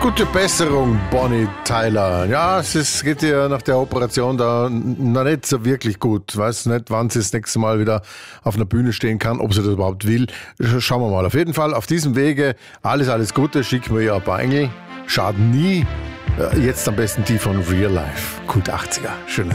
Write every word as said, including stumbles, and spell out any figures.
Gute Besserung, Bonnie Tyler. Ja, es ist, geht ihr nach der Operation da noch nicht so wirklich gut. Weiß nicht, wann sie das nächste Mal wieder auf einer Bühne stehen kann, ob sie das überhaupt will. Schauen wir mal. Auf jeden Fall auf diesem Wege alles, alles Gute. Schicken wir ihr ein paar Engel. Schaden nie. Jetzt am besten die von Real Life. Kult achtziger. Schöne